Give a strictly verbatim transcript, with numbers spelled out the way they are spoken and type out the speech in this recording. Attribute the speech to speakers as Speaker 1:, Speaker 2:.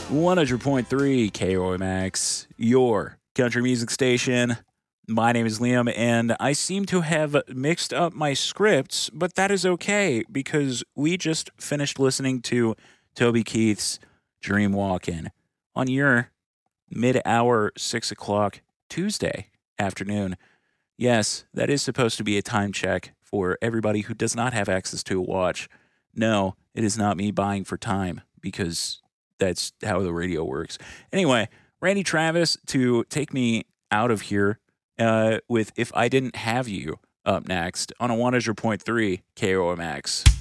Speaker 1: one hundred point three K O M X, your country music station. My name is Liam, and I seem to have mixed up my scripts, but that is okay because we just finished listening to Toby Keith's Dream Walkin' on your mid-hour, six o'clock Tuesday afternoon. Yes, that is supposed to be a time check for everybody who does not have access to a watch. No, it is not me buying for time because that's how the radio works. Anyway, Randy Travis to take me out of here uh, with If I Didn't Have You up next on a one hundred point three K O M X.